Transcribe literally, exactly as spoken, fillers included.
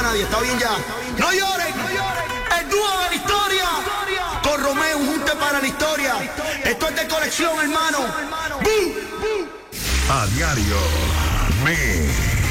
nadie, está bien ya. No lloren, el dúo de la historia. Con Romeo, un junte para la historia. Esto es de colección, hermano. ¡Bum! A diario. Me.